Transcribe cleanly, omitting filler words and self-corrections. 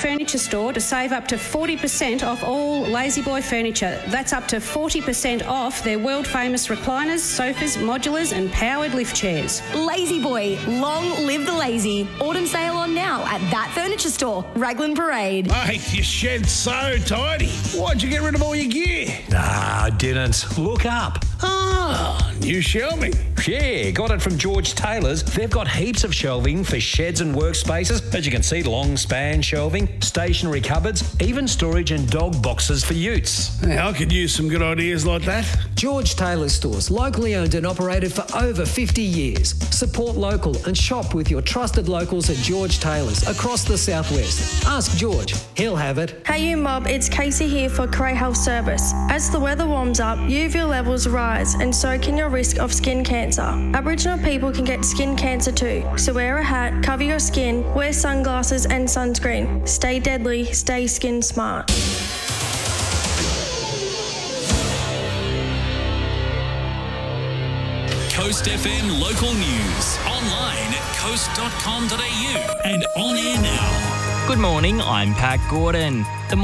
Furniture Store to save up to 40% off all Lazy Boy furniture. That's up to 40% off their world-famous recliners, sofas, modulars and powered lift chairs. Lazy Boy, long live the lazy. Autumn sale on now at That Furniture Store, Raglan Parade. Mate, your shed's so tidy. Why'd you get rid of all your gear? Nah, I didn't. Look up. Ah, new shelving. Yeah, got it from George Taylor's. They've got heaps of shelving for sheds and workspaces. As you can see, long span shelving, stationary cupboards, even storage and dog boxes for utes. Yeah, I could use some good ideas like that. George Taylor Stores, locally owned and operated for over 50 years. Support local and shop with your trusted locals at George Taylor's across the southwest. Ask George, he'll have it. Hey you mob, it's Casey here for Cray Health Service. As the weather warms up, UV levels rise and so can your risk of skin cancer. Aboriginal people can get skin cancer too, so wear a hat, cover your skin, wear sunglasses and sunscreen. Stay deadly, stay skin smart. Coast FM local news. Online at coast.com.au and on air now. Good morning, I'm Pat Gordon. The